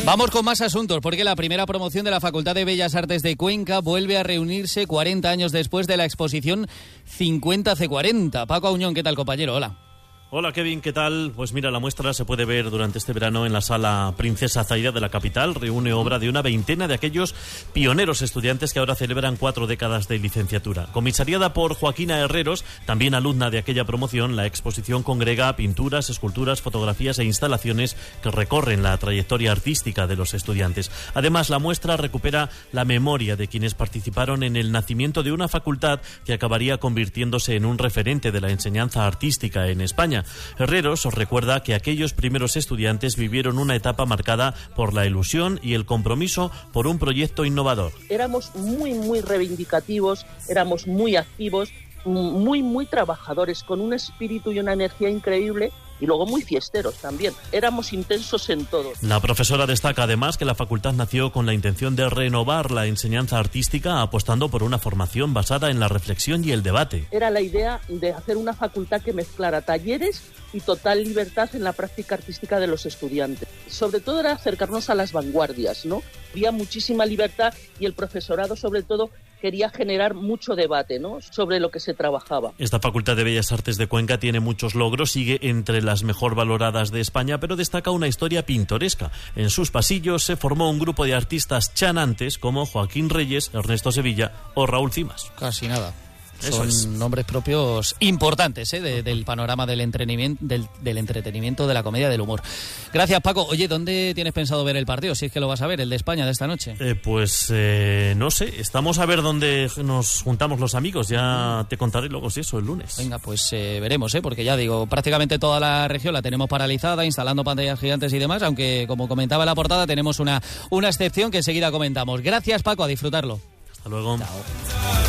Vamos con más asuntos, porque la primera promoción de la Facultad de Bellas Artes de Cuenca vuelve a reunirse 40 años después de la exposición 50C40. Paco Auñón, ¿qué tal, compañero? Hola. Hola Kevin, ¿qué tal? Pues mira, la muestra se puede ver durante este verano en la Sala Princesa Zaida de la capital. Reúne obra de una veintena de aquellos pioneros estudiantes que ahora celebran 4 décadas de licenciatura. Comisariada por Joaquina Herreros, también alumna de aquella promoción, la exposición congrega pinturas, esculturas, fotografías e instalaciones que recorren la trayectoria artística de los estudiantes. Además, la muestra recupera la memoria de quienes participaron en el nacimiento de una facultad que acabaría convirtiéndose en un referente de la enseñanza artística en España. Herreros os recuerda que aquellos primeros estudiantes vivieron una etapa marcada por la ilusión y el compromiso por un proyecto innovador. Éramos muy reivindicativos, éramos muy activos, muy trabajadores, con un espíritu y una energía increíble. Y luego muy fiesteros también. Éramos intensos en todo. La profesora destaca además que la facultad nació con la intención de renovar la enseñanza artística, apostando por una formación basada en la reflexión y el debate. Era la idea de hacer una facultad que mezclara talleres y total libertad en la práctica artística de los estudiantes. Sobre todo era acercarnos a las vanguardias, ¿no? Había muchísima libertad y el profesorado, sobre todo, quería generar mucho debate, ¿no?, sobre lo que se trabajaba. Esta Facultad de Bellas Artes de Cuenca tiene muchos logros, sigue entre las mejor valoradas de España, pero destaca una historia pintoresca. En sus pasillos se formó un grupo de artistas chanantes como Joaquín Reyes, Ernesto Sevilla o Raúl Cimas. Casi nada. Eso Son nombres propios importantes del panorama del entretenimiento, de la comedia, del humor. Gracias, Paco. Oye, ¿dónde tienes pensado ver el partido? Si es que lo vas a ver, el de España de esta noche. No sé, estamos a ver dónde nos juntamos los amigos. Ya te contaré luego si eso, el lunes. Venga, pues veremos, porque ya digo, prácticamente toda la región la tenemos paralizada, instalando pantallas gigantes y demás, aunque como comentaba en la portada tenemos una excepción que enseguida comentamos. Gracias, Paco, a disfrutarlo. Hasta luego. Chao.